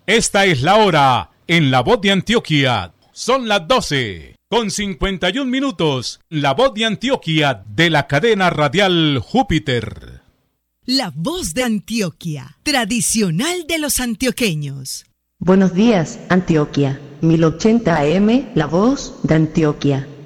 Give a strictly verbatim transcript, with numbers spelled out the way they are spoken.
Esta es la hora en La Voz de Antioquia. Son las doce con cincuenta y un minutos. La Voz de Antioquia de la cadena radial Júpiter. La Voz de Antioquia, tradicional de los antioqueños. Buenos días, Antioquia. mil ochenta A M, La Voz de Antioquia.